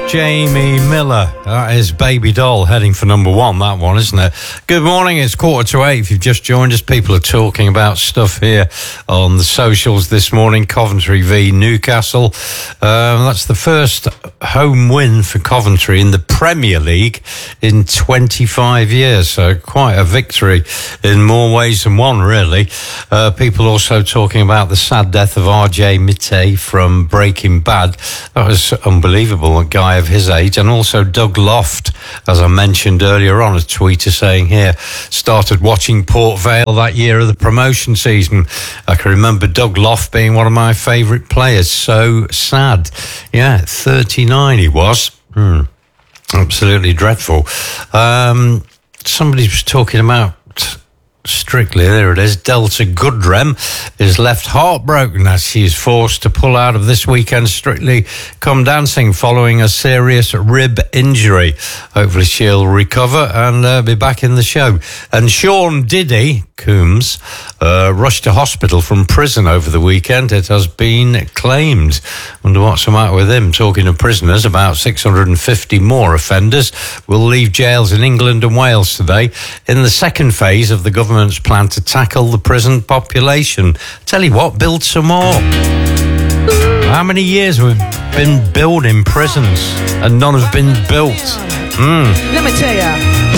Jamie Miller. That is Baby Doll heading for number one, that one, isn't it? Good morning, it's 7:45. If you've just joined us, people are talking about stuff here on the socials this morning. Coventry v Newcastle. That's the first home win for Coventry in the Premier League in 25 years. So quite a victory in more ways than one, really. People also talking about the sad death of RJ Mitte from Breaking Bad. That was unbelievable, a guy of his age. And also Doug Loft, as I mentioned earlier on, a tweeter saying here, started watching Port Vale that year of the promotion season. I can remember Doug Loft being one of my favourite players. So sad. Yeah, 39 he was. Absolutely dreadful. Somebody was talking about Strictly, there it is. Delta Goodrem is left heartbroken as she is forced to pull out of this weekend's Strictly Come Dancing following a serious rib injury. Hopefully she'll recover and be back in the show. And Sean Diddy Coombs rushed to hospital from prison over the weekend. It has been claimed. Wonder what's the matter with him. Talking to prisoners, about 650 more offenders will leave jails in England and Wales today in the second phase of the government's plan to tackle the prison population. Tell you what, build some more. How many years have we been building prisons and none have been built? Let me tell you.